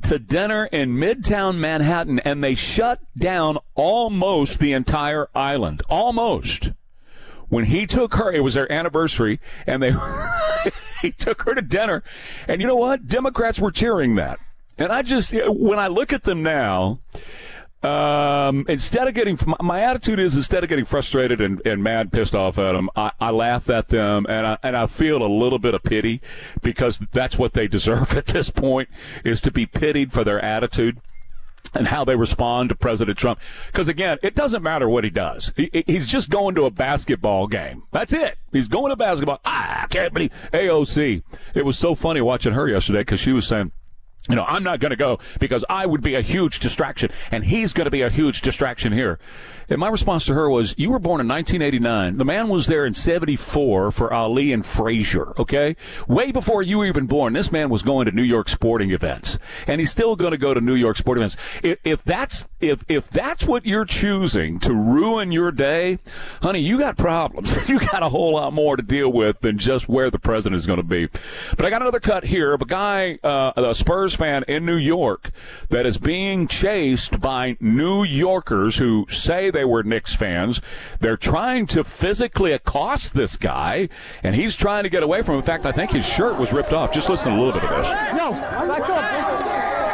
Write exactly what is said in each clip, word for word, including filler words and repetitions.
to dinner in Midtown Manhattan, and they shut down almost the entire island. Almost. When he took her, it was their anniversary, and they he took her to dinner. And you know what? Democrats were cheering that. And I just, when I look at them now, um, instead of getting, my attitude is instead of getting frustrated and, and mad, pissed off at them, I, I laugh at them, and I, and I feel a little bit of pity, because that's what they deserve at this point, is to be pitied for their attitude and how they respond to President Trump. Because, again, it doesn't matter what he does. He, he's just going to a basketball game. That's it. He's going to basketball. Ah, I can't believe A O C. It was so funny watching her yesterday, because she was saying, you know, I'm not going to go because I would be a huge distraction, and he's going to be a huge distraction here. And my response to her was, you were born in nineteen eighty-nine. The man was there in seventy-four for Ali and Frazier, okay? Way before you were even born, this man was going to New York sporting events, and he's still going to go to New York sporting events. If, if that's if if that's what you're choosing to ruin your day, honey, you got problems. You got a whole lot more to deal with than just where the president is going to be. But I got another cut here of a guy, uh, a Spurs fan in New York, that is being chased by New Yorkers who say they were Knicks fans. They're trying to physically accost this guy, and he's trying to get away from him. In fact, I think his shirt was ripped off. Just listen to a little bit of this. No, I thought.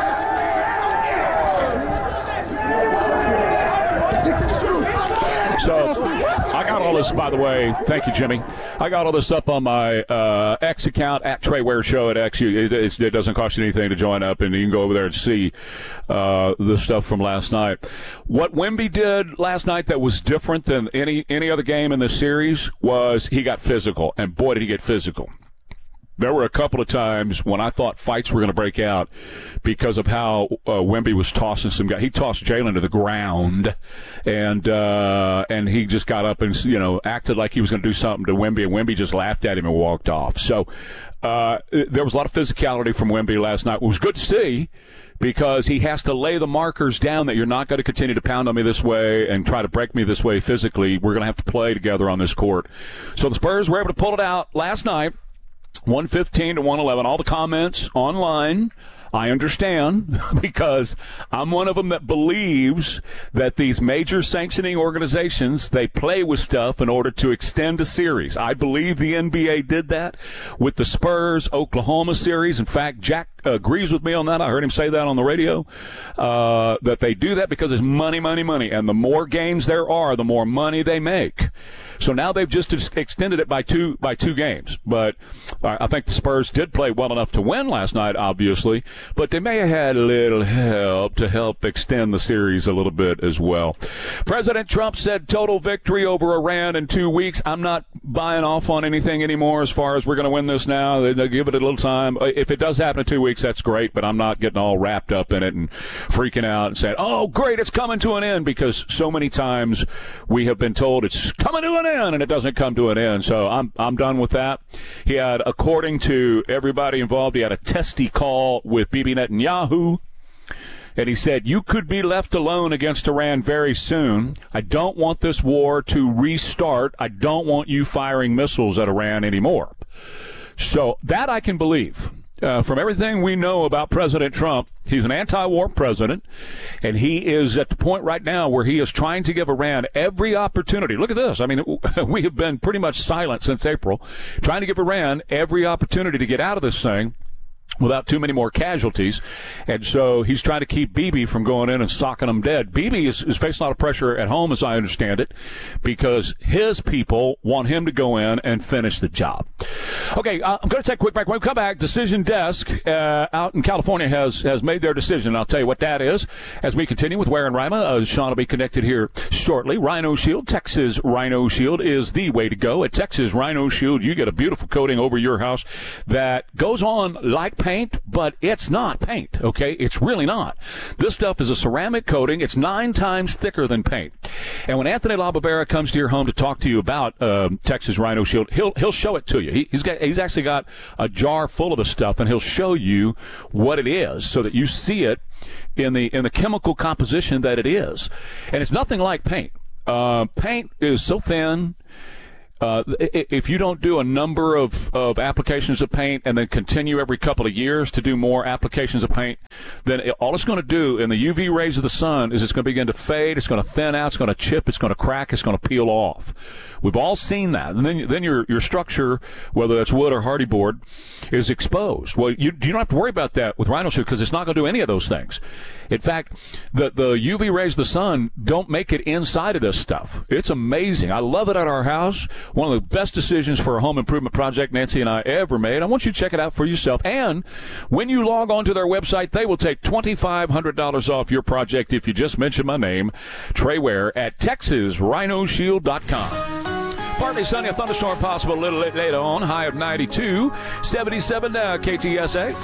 So I got all this, by the way. Thank you, Jimmy. I got all this up on my uh, X account, at Trey Ware Show at X. It, it, it doesn't cost you anything to join up, and you can go over there and see uh, the stuff from last night. What Wemby did last night that was different than any, any other game in this series was he got physical, and boy, did he get physical. There were a couple of times when I thought fights were going to break out because of how uh, Wemby was tossing some guy. He tossed Jalen to the ground, and uh, and he just got up and, you know, acted like he was going to do something to Wemby, and Wemby just laughed at him and walked off. So uh, there was a lot of physicality from Wemby last night. It was good to see, because he has to lay the markers down that you're not going to continue to pound on me this way and try to break me this way physically. We're going to have to play together on this court. So the Spurs were able to pull it out last night. one fifteen to one eleven. All the comments online, I understand, because I'm one of them that believes that these major sanctioning organizations, they play with stuff in order to extend a series. I believe the N B A did that with the Spurs-Oklahoma series. In fact, Jack agrees with me on that. I heard him say that on the radio, uh, that they do that because it's money, money, money. And the more games there are, the more money they make. So now they've just extended it by two by two games. But uh, I think the Spurs did play well enough to win last night, obviously. But they may have had a little help to help extend the series a little bit as well. President Trump said total victory over Iran in two weeks. I'm not buying off on anything anymore as far as we're going to win this now. They, they give it a little time. If it does happen in two weeks, that's great. But I'm not getting all wrapped up in it and freaking out and saying, oh, great, it's coming to an end, because so many times we have been told it's coming to an end, and it doesn't come to an end. So I'm I'm done with that. He had, according to everybody involved, he had a testy call with Bibi Netanyahu, and he said, you could be left alone against Iran very soon. I don't want this war to restart. I don't want you firing missiles at Iran anymore. So that I can believe. Uh, from everything we know about President Trump, he's an anti-war president, and he is at the point right now where he is trying to give Iran every opportunity. Look at this. I mean, we have been pretty much silent since April, trying to give Iran every opportunity to get out of this thing without too many more casualties. And so he's trying to keep Bibi from going in and socking them dead. Bibi is, is facing a lot of pressure at home, as I understand it, because his people want him to go in and finish the job. Okay, uh, I'm going to take a quick break. When we come back, Decision Desk uh, out in California has, has made their decision. I'll tell you what that is as we continue with Ware and Rima. Uh, Sean will be connected here shortly. Rhino Shield, Texas Rhino Shield is the way to go. At Texas Rhino Shield, you get a beautiful coating over your house that goes on like paint, but it's not paint, okay? It's really not. This stuff is a ceramic coating. It's nine times thicker than paint. And when Anthony LaBarbera comes to your home to talk to you about uh, Texas Rhino Shield, he'll he'll show it to you. He, he's got he's actually got a jar full of the stuff, and he'll show you what it is so that you see it in the in the chemical composition that it is. And it's nothing like paint. Uh, paint is so thin. Uh, if you don't do a number of, of applications of paint and then continue every couple of years to do more applications of paint, then it, all it's going to do in the U V rays of the sun is it's going to begin to fade, it's going to thin out, it's going to chip, it's going to crack, it's going to peel off. We've all seen that. And then then your your structure, whether it's wood or hardy board, is exposed. Well, you, you don't have to worry about that with Rhino Shield because it's not going to do any of those things. In fact, the, the U V rays of the sun don't make it inside of this stuff. It's amazing. I love it at our house. One of the best decisions for a home improvement project Nancy and I ever made. I want you to check it out for yourself. And when you log on to their website, they will take twenty-five hundred dollars off your project if you just mention my name, Trey Ware, at Texas Rhino Shield dot com. Partly sunny, a thunderstorm possible a little later on. High of ninety-two, seventy-seven uh, K T S A.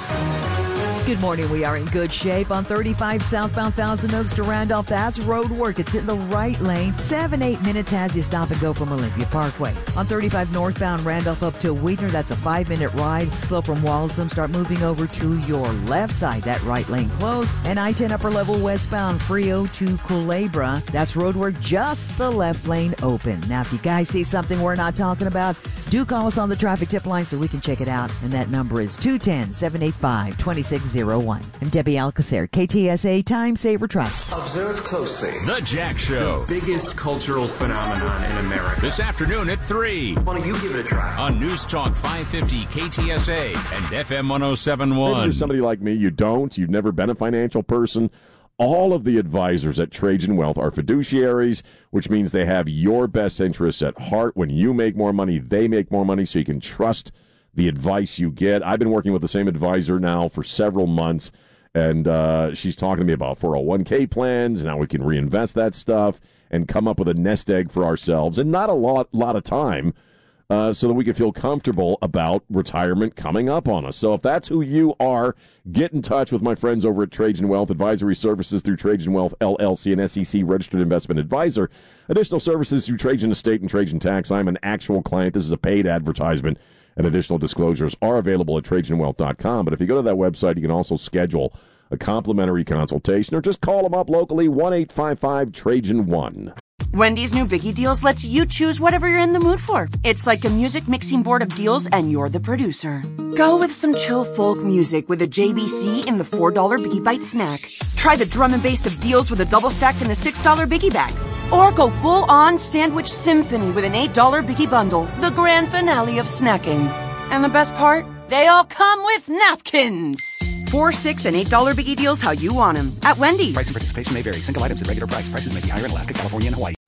Good morning. We are in good shape on thirty-five southbound Thousand Oaks to Randolph. That's road work. It's in the right lane. Seven, eight minutes as you stop and go from Olympia Parkway. On thirty-five northbound Randolph up to Weidner, that's a five-minute ride. Slow from Walsum. Start moving over to your left side. That right lane closed. And I ten upper level westbound Frio to Culebra. That's road work, just the left lane open. Now, if you guys see something we're not talking about, do call us on the traffic tip line so we can check it out. And that number is two one zero, seven eight five, two six zero one. I'm Debbie Alcacer, K T S A Time Saver Traffic. Observe closely. The Jack Show. The biggest cultural phenomenon in America. This afternoon at three. Why don't you give it a try? On News Talk five fifty K T S A and F M one oh seven point one. Maybe you're somebody like me, you don't, you've never been a financial person. All of the advisors at Trajan Wealth are fiduciaries, which means they have your best interests at heart. When you make more money, they make more money, so you can trust the advice you get. I've been working with the same advisor now for several months, and uh, she's talking to me about four oh one k plans and how we can reinvest that stuff and come up with a nest egg for ourselves, and not a lot, lot of time, uh, so that we can feel comfortable about retirement coming up on us. So if that's who you are, get in touch with my friends over at Trajan Wealth. Advisory services through Trajan Wealth, L L C, and S E C registered investment advisor. Additional services through Trajan Estate and Trajan Tax. I'm an actual client. This is a paid advertisement, and additional disclosures are available at Trajan Wealth dot com. But if you go to that website, you can also schedule a complimentary consultation or just call them up locally, one eight five five Trajan one. Wendy's new Biggie Deals lets you choose whatever you're in the mood for. It's like a music mixing board of deals, and you're the producer. Go with some chill folk music with a J B C in the four dollar Biggie Bite snack. Try the drum and bass of deals with a double stack in the six dollar Biggie Bag. Or go full-on sandwich symphony with an eight dollar Biggie Bundle, the grand finale of snacking. And the best part? They all come with napkins. Four, six, and eight dollar Biggie Deals how you want them at Wendy's. Price and participation may vary. Single items at regular price. Prices may be higher in Alaska, California, and Hawaii.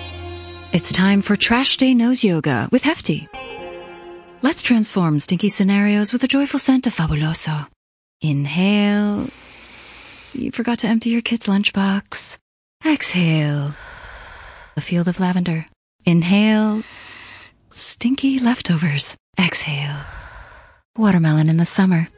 It's time for Trash Day Nose Yoga with Hefty. Let's transform stinky scenarios with a joyful scent of Fabuloso. Inhale. You forgot to empty your kid's lunchbox. Exhale. A field of lavender. Inhale. Stinky leftovers. Exhale. Watermelon in the summer.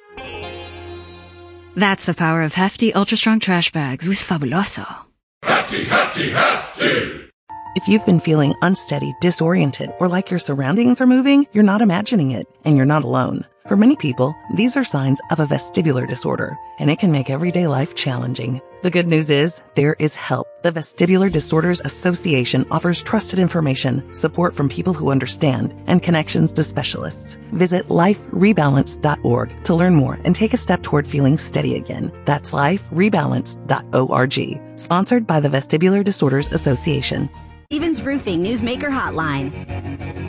That's the power of Hefty Ultra Strong Trash Bags with Fabuloso. Hefty, Hefty, Hefty! If you've been feeling unsteady, disoriented, or like your surroundings are moving, you're not imagining it, and you're not alone. For many people, these are signs of a vestibular disorder, and it can make everyday life challenging. The good news is, there is help. The Vestibular Disorders Association offers trusted information, support from people who understand, and connections to specialists. Visit life rebalance dot org to learn more and take a step toward feeling steady again. That's life rebalance dot org. Sponsored by the Vestibular Disorders Association. Stevens Roofing Newsmaker Hotline.